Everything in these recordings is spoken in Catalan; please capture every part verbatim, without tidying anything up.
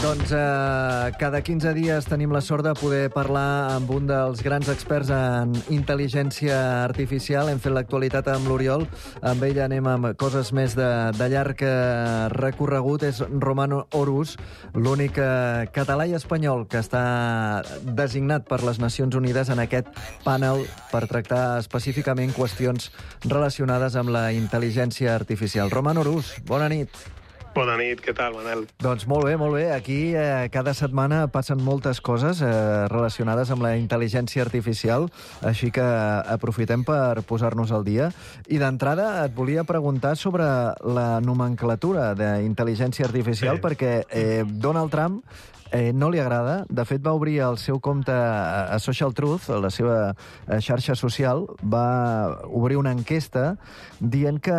Doncs eh, cada quinze dies tenim la sort de poder parlar amb un dels grans experts en intel·ligència artificial. Hem fet l'actualitat amb l'Oriol. Amb ell anem amb coses més de, de llarg recorregut. És Romano Horus, l'únic eh, català i espanyol que està designat per les Nacions Unides en aquest panel per tractar específicament qüestions relacionades amb la intel·ligència artificial. Romano Horus, bona nit. Bona nit, què tal, Manel? Doncs molt bé, molt bé. Aquí eh, cada setmana passen moltes coses eh, relacionades amb la intel·ligència artificial, així que aprofitem per posar-nos al dia. I d'entrada et volia preguntar sobre la nomenclatura d'intel·ligència artificial, sí. perquè eh, Donald Trump Eh, no li agrada. De fet, va obrir el seu compte a, a Social Truth, a la seva a xarxa social, va obrir una enquesta dient que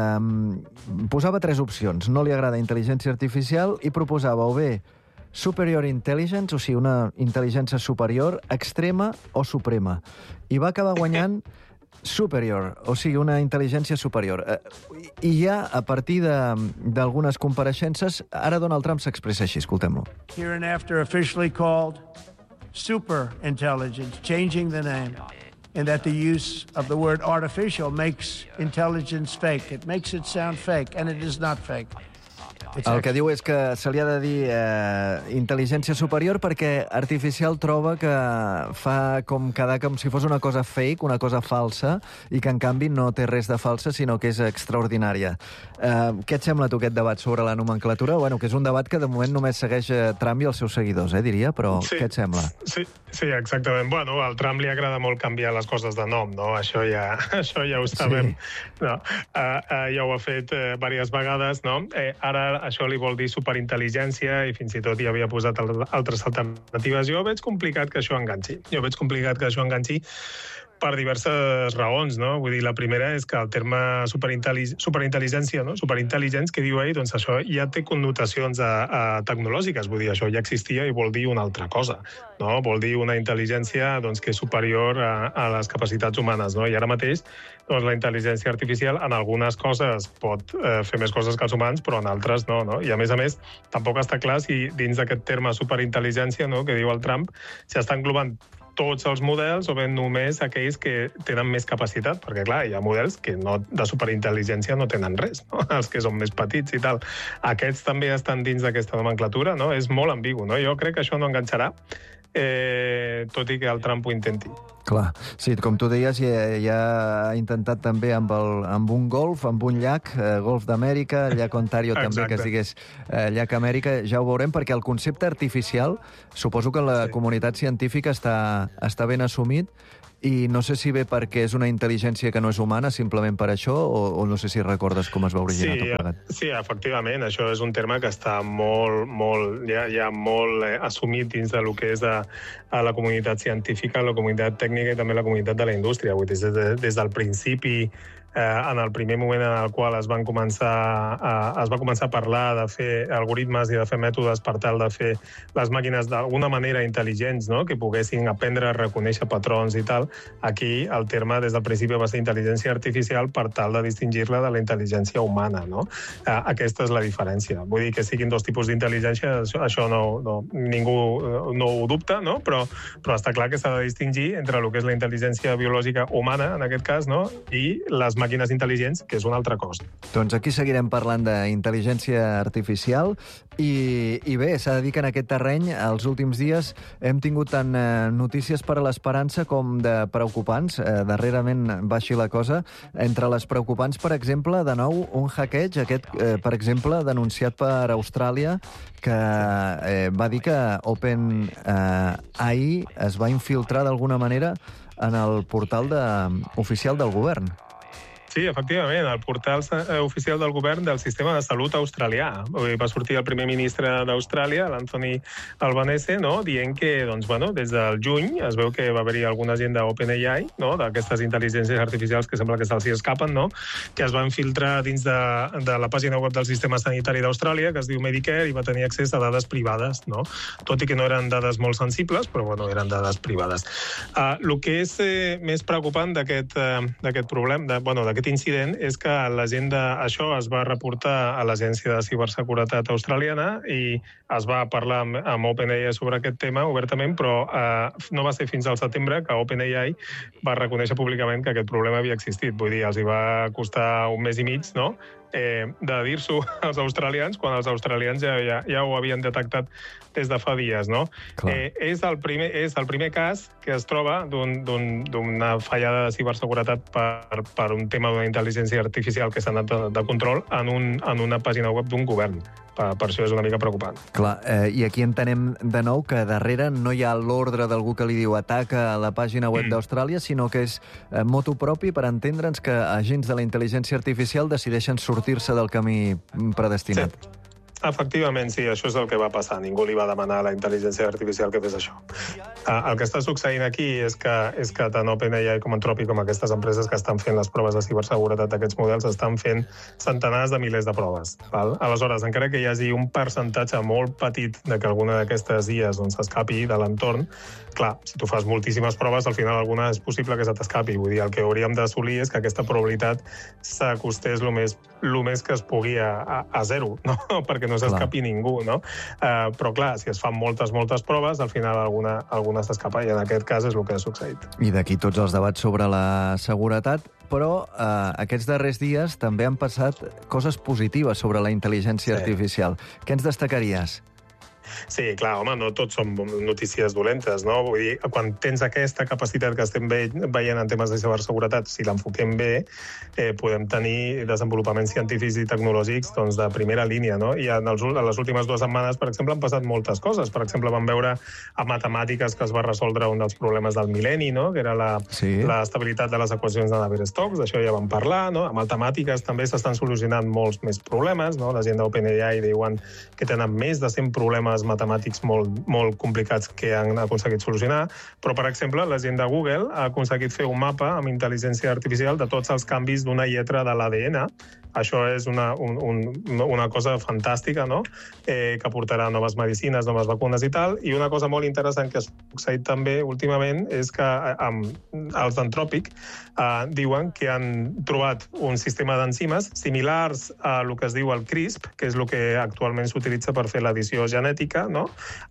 eh, posava tres opcions. No li agrada intel·ligència artificial i proposava o bé superior intelligence, o sigui, una intel·ligència superior, extrema o suprema. I va acabar guanyant superior, o sigui, una intel·ligència superior. I ja, a partir d'algunes compareixences, ara Donald Trump s'expressa així, escoltem-lo. Here and after officially called super intelligence, changing the name, and that the use of the word artificial makes intelligence fake. It makes it sound fake, and it is not fake. El que diu és que se li ha de dir eh, intel·ligència superior perquè artificial troba que fa com quedar com si fos una cosa fake, una cosa falsa, i que en canvi no té res de falsa, sinó que és extraordinària. Eh, què et sembla tu aquest debat sobre la nomenclatura? Bueno, que és un debat que de moment només segueix Trump i els seus seguidors, eh, diria, però sí, què et sembla? Sí, sí, exactament. Bueno, al Trump li agrada molt canviar les coses de nom, no? Això ja, això ja ho sabem. Sí. No? Uh, uh, ja ho ha fet uh, diverses vegades, no? Eh, ara això li vol dir superintel·ligència i fins i tot hi havia posat altres alternatives. Jo veig complicat que això enganxi. Jo veig complicat que això enganxi per diverses raons, no? Vull dir, la primera és que el terme superintel·li- superintel·ligència, no? Superintel·ligents, que diu ell, doncs això ja té connotacions a, a tecnològiques, vull dir, això ja existia i vol dir una altra cosa, no? Vol dir una intel·ligència doncs, que és superior a, a les capacitats humanes, no? I ara mateix doncs, la intel·ligència artificial en algunes coses pot eh, fer més coses que els humans, però en altres no, no? I a més a més, tampoc està clar si dins d'aquest terme superintel·ligència, no?, que diu el Trump, si està englobant tots els models o bé només aquells que tenen més capacitat, perquè, clar, hi ha models que no, de superintel·ligència no tenen res, no? Els que són més petits i tal. Aquests també estan dins d'aquesta nomenclatura, no? És molt ambigu, no? Jo crec que això no enganxarà, eh, tot i que el Trump ho intenti. Clar, sí, com tu deies, ja, ja ha intentat també amb, el, amb un golf, amb un llac, eh, Golf d'Amèrica, llac Ontario també, que es digués eh, llac Amèrica, ja ho veurem, perquè el concepte artificial, suposo que la sí. comunitat científica està, està ben assumit, i no sé si bé perquè és una intel·ligència que no és humana, simplement per això, o, o no sé si recordes com es va originar sí, tot plegat. Sí, efectivament, això és un terme que està molt, molt, ja, ja molt eh, assumit dins de lo que és a, a la comunitat científica, la comunitat tècnica i també la comunitat de la indústria. Vull dir, des, de, des del principi, eh, en el primer moment en el qual es van començar a, es va començar a parlar de fer algoritmes i de fer mètodes per tal de fer les màquines d'alguna manera intel·ligents, no?, que poguessin aprendre a reconèixer patrons i tal. Aquí el terme des del principi va ser intel·ligència artificial per tal de distingir-la de la intel·ligència humana, no? Eh, aquesta és la diferència. Vull dir que siguin dos tipus d'intel·ligència, això, això no, no, ningú no ho dubta, no? Però, però està clar que s'ha de distingir entre el que és la intel·ligència biològica humana, en aquest cas, no?, i les màquines intel·ligents, que és una altra cosa. Doncs aquí seguirem parlant d'intel·ligència artificial i, i bé, s'ha de dir que en aquest terreny els últims dies hem tingut tant eh, notícies per a l'esperança com de preocupants. Eh, darrerament va així la cosa. Entre les preocupants, per exemple, de nou, un hackeig, aquest, eh, per exemple, denunciat per Austràlia, que eh, va dir que OpenAI eh, es va infiltrar d'alguna manera en el portal de, oficial del govern. Sí, efectivament, el portal oficial del govern del sistema de salut australià. Va sortir el primer ministre d'Austràlia, l'Anthony Albanese, no?, dient que, doncs, bueno, des del juny es veu que va haver-hi alguna gent d'OpenAI, no?, d'aquestes intel·ligències artificials que sembla que se'ls escapen, no?, que es van filtrar dins de, de la pàgina web del sistema sanitari d'Austràlia, que es diu Medicare, i va tenir accés a dades privades, no?, tot i que no eren dades molt sensibles, però, bueno, eren dades privades. Uh, el que és eh, més preocupant d'aquest uh, d'aquest problema, de, bueno, d'aquest incident, és que la gent de, això es va reportar a l'Agència de Ciberseguretat australiana i es va parlar amb, amb OpenAI sobre aquest tema obertament, però eh, no va ser fins al setembre que OpenAI va reconèixer públicament que aquest problema havia existit. Vull dir, els hi va costar un mes i mig, no?, eh, de dir-s'ho als australians, quan els australians ja, ja, ja ho havien detectat des de fa dies, no? Eh, és, el primer, és el primer cas que es troba d'una un, fallada de ciberseguretat per, per un tema d'una intel·ligència artificial que s'ha anat de, de control en, un, en una pàgina web d'un govern. Per, per això és una mica preocupant. Clar, eh, i aquí entenem de nou que darrere no hi ha l'ordre d'algú que li diu ataca a la pàgina web mm. d'Austràlia, sinó que és eh, motu propi per entendre'ns que agents de la intel·ligència artificial decideixen sortir-se del camí predestinat. Sí. Efectivament, sí, això és el que va passar. Ningú li va demanar a la intel·ligència artificial que fes això. El que està succeint aquí és que, és que tant OpenAI com Anthropic, com aquestes empreses que estan fent les proves de ciberseguretat d'aquests models, estan fent centenars de milers de proves. Val? Aleshores, encara que hi hagi un percentatge molt petit de que alguna d'aquestes I As s'escapi de l'entorn, clar, si tu fas moltíssimes proves, al final alguna és possible que se t'escapi. Vull dir, el que hauríem d'assolir és que aquesta probabilitat s'acostés el més, el més que es pugui a, a, a zero, no? Perquè no s'escapi ningú, no? Uh, però, clar, si es fan moltes, moltes proves, al final alguna, alguna s'escapa, i en aquest cas és el que ha succeït. I d'aquí tots els debats sobre la seguretat, però eh, aquests darrers dies també han passat coses positives sobre la intel·ligència sí. artificial. Què ens destacaries? Sí, clar, home, no tots són notícies dolentes, no? Vull dir, quan tens aquesta capacitat que estem veient en temes de ciberseguretat, si l'enfoquem bé, eh, podem tenir desenvolupaments científics i tecnològics doncs, de primera línia, no? I en, els, en les últimes dues setmanes, per exemple, han passat moltes coses. Per exemple, vam veure a matemàtiques que es va resoldre un dels problemes del mil·lenni, no?, que era l'estabilitat sí. de les equacions de Navier-Stokes, d'això ja vam parlar, no? A matemàtiques també s'estan solucionant molts més problemes, no? La gent d'OpenAI diuen que tenen més de cent problemes matemàtics molt, molt complicats que han aconseguit solucionar, però, per exemple, la gent de Google ha aconseguit fer un mapa amb intel·ligència artificial de tots els canvis d'una lletra de l'A D N. Això és una, un, un, una cosa fantàstica, no?, eh, que portarà noves medicines, noves vacunes i tal. I una cosa molt interessant que ha succeït també últimament és que eh, els d'Anthropic eh, diuen que han trobat un sistema d'enzimes similars a el que es diu el CRISP, que és el que actualment s'utilitza per fer l'edició genètica, no?,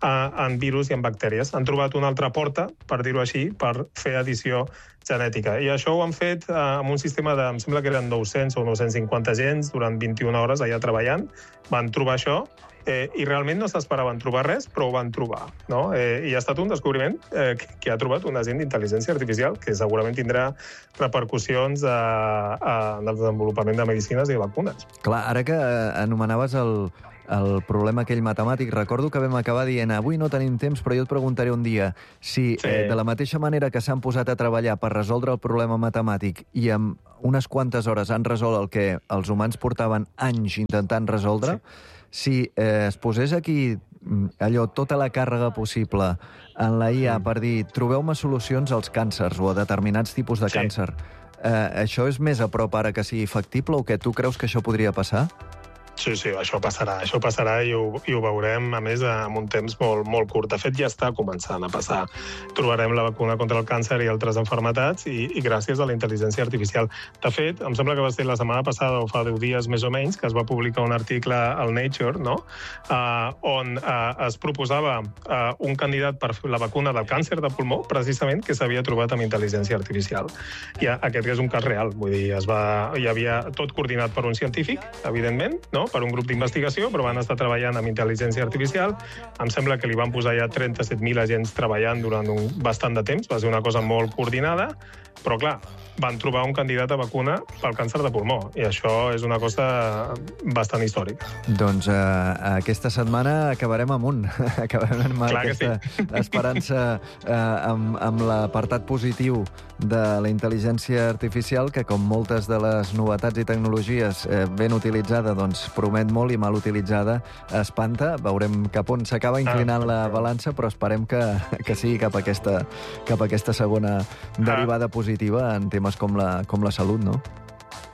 en virus i en bactèries. Han trobat una altra porta, per dir-ho així, per fer edició genètica. I això ho han fet eh, amb un sistema de, em sembla que eren nou-cents o nou-cents cinquanta agents durant vint-i-una hores allà treballant. Van trobar això eh, i realment no s'esperaven trobar res, però ho van trobar, no? Eh, I ha estat un descobriment eh, que, que ha trobat un agent d'intel·ligència artificial que segurament tindrà repercussions a, a, en el desenvolupament de medicines i vacunes. Clar, ara que anomenaves el... el problema aquell matemàtic, recordo que vam acabar dient avui no tenim temps, però jo et preguntaré un dia si sí. eh, de la mateixa manera que s'han posat a treballar per resoldre el problema matemàtic i en unes quantes hores han resolt el que els humans portaven anys intentant resoldre, sí. si eh, es posés aquí allò, tota la càrrega possible en la I A mm. per dir trobeu-me solucions als càncers o a determinats tipus de sí. càncer, eh, això és més a prop ara que sigui factible o que tu creus que això podria passar? Sí, sí, això passarà, això passarà i ho, i ho veurem, a més, en un temps molt, molt curt. De fet, ja està començant a passar. Trobarem la vacuna contra el càncer i altres malalties i, i gràcies a la intel·ligència artificial. De fet, em sembla que va ser la setmana passada o fa deu dies més o menys que es va publicar un article al Nature, no?, uh, on uh, es proposava uh, un candidat per la vacuna del càncer de pulmó, precisament, que s'havia trobat amb intel·ligència artificial. I aquest és un cas real, vull dir, es va, hi havia tot coordinat per un científic, evidentment, no?, per un grup d'investigació, però van estar treballant amb intel·ligència artificial. Em sembla que li van posar ja trenta-set mil agents treballant durant un bastant de temps. Va ser una cosa molt coordinada, però, clar, van trobar un candidat a vacuna pel càncer de pulmó, i això és una cosa bastant històrica. Doncs eh, aquesta setmana acabarem amunt. Acabarem amb Clar aquesta sí. esperança eh, amb, amb l'apartat positiu de la intel·ligència artificial, que, com moltes de les novetats i tecnologies eh, ben utilitzada, doncs promet molt, i mal utilitzada espanta. Veurem cap on s'acaba inclinant ah, la balança, però esperem que, que sigui cap a aquesta, cap a aquesta segona derivada positiva en temes com la, com la salut, no?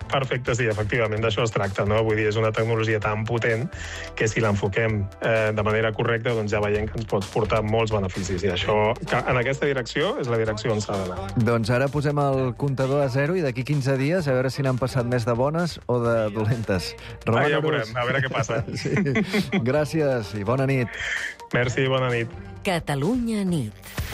Perfecte, sí, efectivament, d'això es tracta, no? Vull dir, és una tecnologia tan potent que si l'enfoquem eh, de manera correcta, doncs ja veiem que ens pot portar molts beneficis. I això, que en aquesta direcció, és la direcció on s'ha d'anar. Doncs ara posem el comptador a zero i d'aquí quinze dies a veure si n'han passat més de bones o de dolentes. Ah, ja veurem, a veure què passa. Sí. Gràcies i bona nit. Merci, bona nit. Catalunya nit.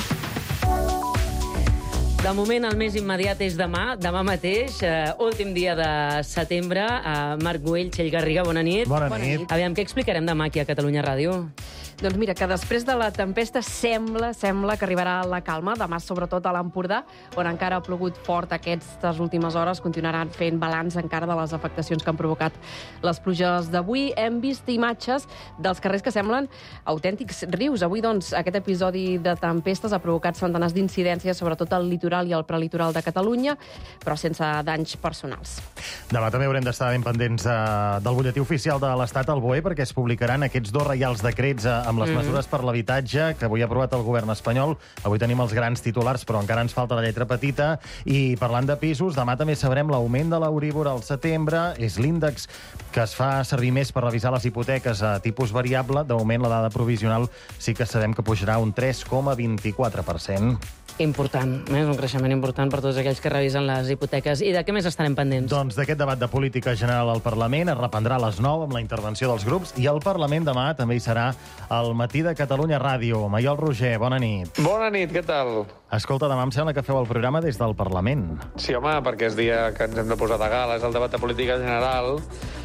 De moment, el més immediat és demà, demà mateix, eh, últim dia de setembre. Eh, Marc Güell, Txell Garriga, bona nit. Bona nit. Aviam, què explicarem demà aquí a Catalunya Ràdio? Doncs mira, que després de la tempesta sembla, sembla que arribarà la calma, demà sobretot a l'Empordà, on encara ha plogut fort aquestes últimes hores, continuaran fent balanç encara de les afectacions que han provocat les pluges d'avui. Hem vist imatges dels carrers que semblen autèntics rius. Avui, doncs, aquest episodi de tempestes ha provocat centenars d'incidències, sobretot al litoral i al prelitoral de Catalunya, però sense danys personals. Demà també haurem d'estar ben pendents eh, del butlletí oficial de l'Estat, el B O E, perquè es publicaran aquests dos reials decrets eh, amb les mm-hmm. mesures per l'habitatge que avui ha aprovat el govern espanyol. Avui tenim els grans titulars, però encara ens falta la lletra petita. I parlant de pisos, demà també sabrem l'augment de l'Euríbor al setembre. És l'índex que es fa servir més per revisar les hipoteques a tipus variable. De moment, la dada provisional sí que sabem que pujarà un tres coma vint-i-quatre per cent. Important, eh? És un creixement important per tots aquells que revisen les hipoteques. I de què més estarem pendents? Doncs d'aquest debat de política general al Parlament es reprendrà a les nou amb la intervenció dels grups i al Parlament demà també hi serà el Matí de Catalunya Ràdio. Maiol Roger, bona nit. Bona nit, què tal? Escolta, demà em sembla que feu el programa des del Parlament. Sí, home, perquè és dia que ens hem de posar de gala, és el debat de política general,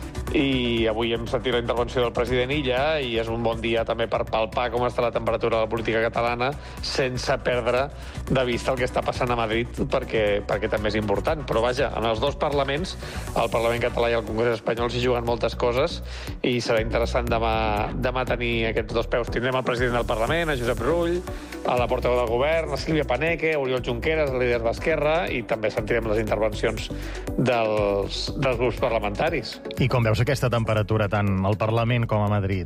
i avui hem sentit la intervenció del president Illa i és un bon dia també per palpar com està la temperatura de la política catalana sense perdre de vista el que està passant a Madrid, perquè, perquè també és important. Però vaja, en els dos parlaments, el Parlament català i el Congrés espanyol, s'hi juguen moltes coses i serà interessant demà, demà tenir aquests dos peus. Tindrem el president del Parlament, a Josep Rull, a la portaveu del govern, a Sílvia Paneque, a Oriol Junqueras, el líder d'Esquerra, i també sentirem les intervencions dels, dels grups parlamentaris. I com veus aquesta temperatura tant al Parlament com a Madrid?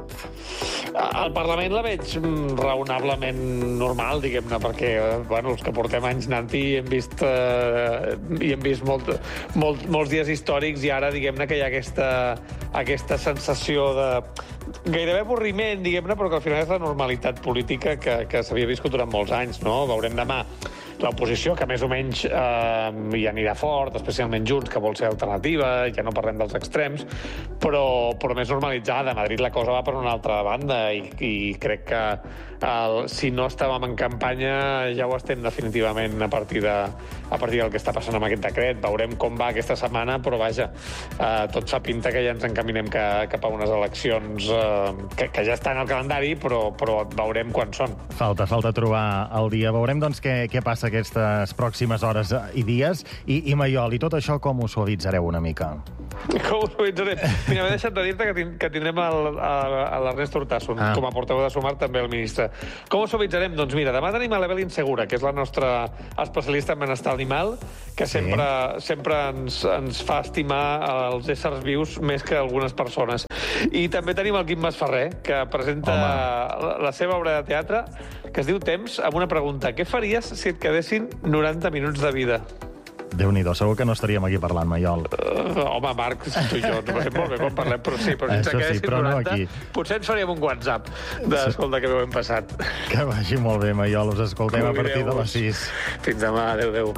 Al Parlament la veig raonablement normal, diguem-ne, perquè bueno, els que portem anys anant-hi hem vist, eh, i hem vist molt, molt, molts dies històrics i ara, diguem-ne, que hi ha aquesta, aquesta sensació de gairebé avorriment, diguem-ne, però que al final és la normalitat política que, que s'havia viscut durant molts anys, no? Veurem demà l'oposició, que més o menys eh, hi anirà fort, especialment Junts, que vol ser alternativa, ja no parlem dels extrems, però, però més normalitzada. A Madrid la cosa va per una altra banda i, i crec que el, si no estàvem en campanya ja ho estem definitivament a partir, de, a partir del que està passant amb aquest decret. Veurem com va aquesta setmana, però vaja, eh, tot fa pinta que ja ens encaminem que, cap a unes eleccions eh, que, que ja estan al calendari, però, però veurem quan són. Falta, falta trobar el dia. Veurem, doncs, què, què passa aquestes pròximes hores i dies. I, i Maiol, i tot això com ho suavitzareu una mica? Com ho suavitzarem? Mira, m'he deixat de dir-te que, tin que tindrem l'Ernest Urtasun, ah. com a portaveu de Sumar, també el ministre. Com ho suavitzarem? Doncs mira, demà tenim a l'Evelyn Segura, que és la nostra especialista en benestar animal, que sí. sempre, sempre ens, ens fa estimar els éssers vius més que algunes persones. I també tenim el Quim Masferrer, que presenta la, la seva obra de teatre, que es diu Temps, amb una pregunta. Què faries si et quedessin noranta minuts de vida? Déu-n'hi-do, segur que no estaríem aquí parlant, Maiol. Uh, home, Marc, tu i jo, no sé molt bé quan parlem, però sí, però si ens quedessin sí, però noranta, no potser ens faríem un WhatsApp d'escolta que hem passat. Que vagi molt bé, Maiol, us escoltem a partir de les sis. Fins demà, adéu, adéu.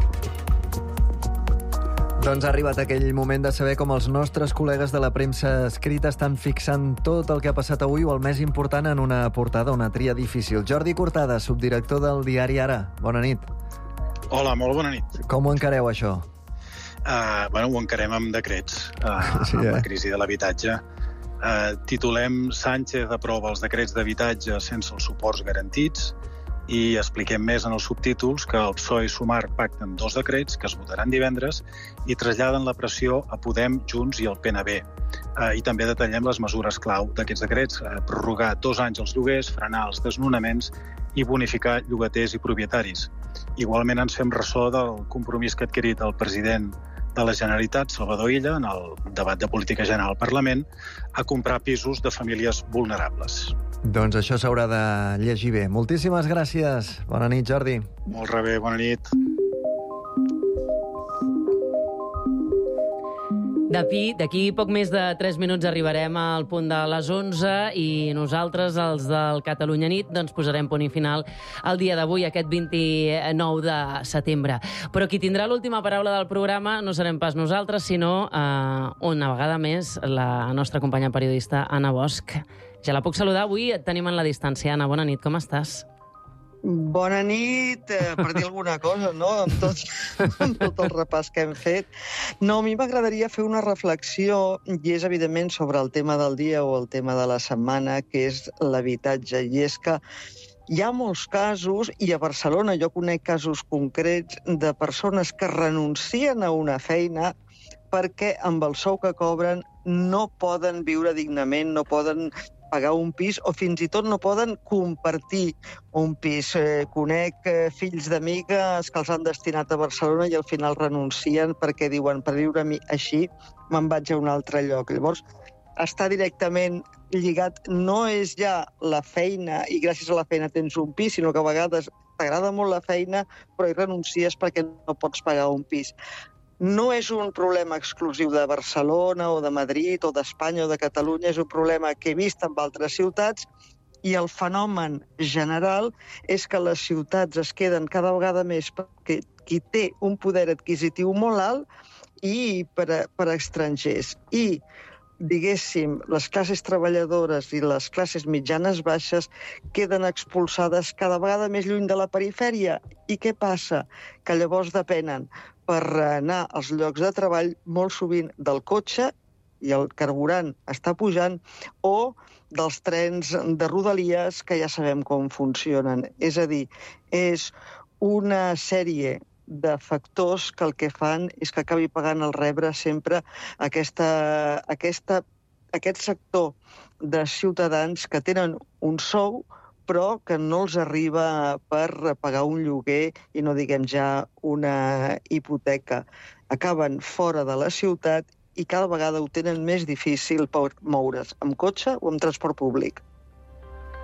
Doncs ha arribat aquell moment de saber com els nostres col·legues de la premsa escrita estan fixant tot el que ha passat avui o el més important en una portada, una tria difícil. Jordi Cortada, subdirector del diari Ara. Bona nit. Hola, molt bona nit. Com ho encareu, això? Uh, bueno, ho encarem amb decrets, uh, sí, eh? amb la crisi de l'habitatge. Uh, titulem Sánchez aprova els decrets d'habitatge sense els suports garantits i expliquem més en els subtítols que el P S O E i Sumar pacten dos decrets que es votaran divendres i traslladen la pressió a Podem, Junts i el P N B. Uh, I també detallem les mesures clau d'aquests decrets, uh, prorrogar dos anys els lloguers, frenar els desnonaments i bonificar llogaters i propietaris. Igualment ens fem ressò del compromís que ha adquirit el president de la Generalitat, Salvador Illa, en el debat de política general al Parlament, a comprar pisos de famílies vulnerables. Doncs això s'haurà de llegir bé. Moltíssimes gràcies. Bona nit, Jordi. Molt rebé, bona nit. D'aquí poc més de tres minuts arribarem al punt de les onze i nosaltres, els del Catalunya Nit, doncs posarem punt i final al dia d'avui, aquest vint-i-nou de setembre. Però qui tindrà l'última paraula del programa no serem pas nosaltres, sinó eh, una vegada més la nostra companya periodista Anna Bosch. Ja la puc saludar avui, et tenim en la distància. Anna, bona nit, com estàs? Bona nit, eh, per dir alguna cosa, no?, amb tot, amb tot el repàs que hem fet. No, a mi m'agradaria fer una reflexió, i és evidentment sobre el tema del dia o el tema de la setmana, que és l'habitatge. I és que hi ha molts casos, i a Barcelona jo conec casos concrets de persones que renuncien a una feina perquè amb el sou que cobren no poden viure dignament, no poden pagar un pis o fins i tot no poden compartir un pis. Eh, conec eh, fills d'amigues que els han destinat a Barcelona i al final renuncien perquè diuen, per viure així me'n vaig a un altre lloc. Llavors, està directament lligat, no és ja la feina i gràcies a la feina tens un pis, sinó que a vegades t'agrada molt la feina però hi renuncies perquè no pots pagar un pis. No és un problema exclusiu de Barcelona o de Madrid o d'Espanya o de Catalunya, és un problema que he vist en altres ciutats i el fenomen general és que les ciutats es queden cada vegada més perquè qui té un poder adquisitiu molt alt i per a, per a estrangers. I, diguéssim, les classes treballadores i les classes mitjanes baixes queden expulsades cada vegada més lluny de la perifèria. I què passa? Que llavors depenen per anar als llocs de treball molt sovint del cotxe, i el carburant està pujant, o dels trens de Rodalies, que ja sabem com funcionen. És a dir, és una sèrie de factors que el que fan és que acabi pagant el rebre sempre aquesta, aquesta, aquest sector de ciutadans que tenen un sou però que no els arriba per pagar un lloguer i no diguem ja una hipoteca. Acaben fora de la ciutat i cada vegada ho tenen més difícil per moure's amb cotxe o amb transport públic.